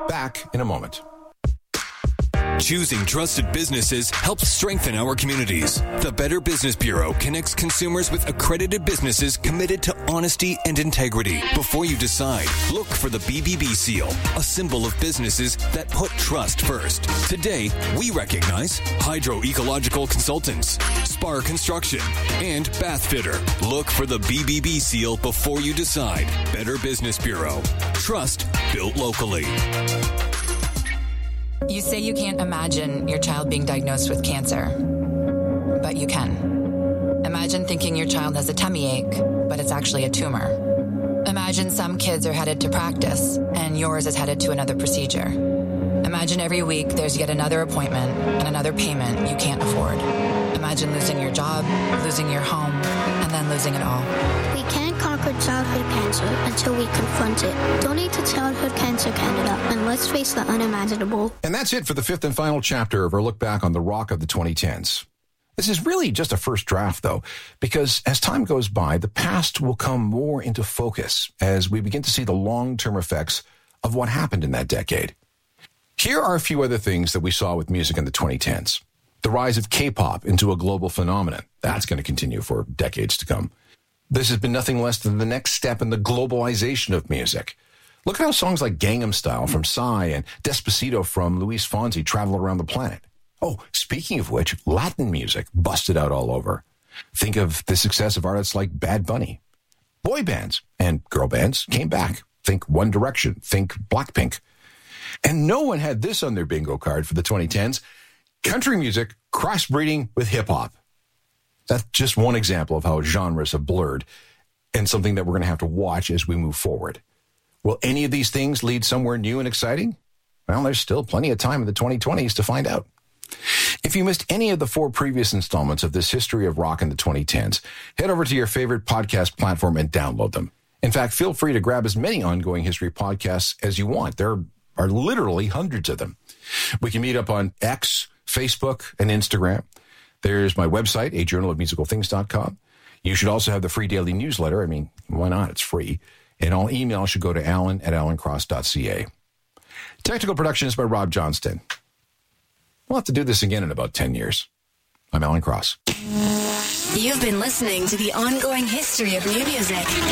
Back in a moment. Choosing trusted businesses helps strengthen our communities. The Better Business Bureau connects consumers with accredited businesses committed to honesty and integrity. Before you decide, look for the BBB seal, a symbol of businesses that put trust first. Today, we recognize Hydro Ecological Consultants, Spar Construction, and Bath Fitter. Look for the BBB seal before you decide. Better Business Bureau. Trust built locally. You say you can't imagine your child being diagnosed with cancer, but you can. Imagine thinking your child has a tummy ache, but it's actually a tumor. Imagine some kids are headed to practice, and yours is headed to another procedure. Imagine every week there's yet another appointment and another payment you can't afford. Imagine losing your job, losing your home, and then losing it all. We can't conquer childhood cancer until we confront it. Donate to Childhood Cancer Canada, and let's face the unimaginable. And that's it for the fifth and final chapter of our look back on the rock of the 2010s. This is really just a first draft, though, because as time goes by, the past will come more into focus as we begin to see the long-term effects of what happened in that decade. Here are a few other things that we saw with music in the 2010s. The rise of K-pop into a global phenomenon. That's going to continue for decades to come. This has been nothing less than the next step in the globalization of music. Look at how songs like Gangnam Style from Psy and Despacito from Luis Fonsi travel around the planet. Oh, speaking of which, Latin music busted out all over. Think of the success of artists like Bad Bunny. Boy bands and girl bands came back. Think One Direction. Think Blackpink. And no one had this on their bingo card for the 2010s. Country music crossbreeding with hip-hop. That's just one example of how genres have blurred and something that we're going to have to watch as we move forward. Will any of these things lead somewhere new and exciting? Well, there's still plenty of time in the 2020s to find out. If you missed any of the 4 previous installments of this history of rock in the 2010s, head over to your favorite podcast platform and download them. In fact, feel free to grab as many ongoing history podcasts as you want. There are literally hundreds of them. We can meet up on X, Facebook, and Instagram. There's my website, ajournalofmusicalthings.com. You should also have the free daily newsletter. I mean, why not? It's free. And all email should go to alan@alancross.ca. Technical production is by Rob Johnston. We'll have to do this again in about 10 years. I'm Alan Cross. You've been listening to the ongoing history of new music.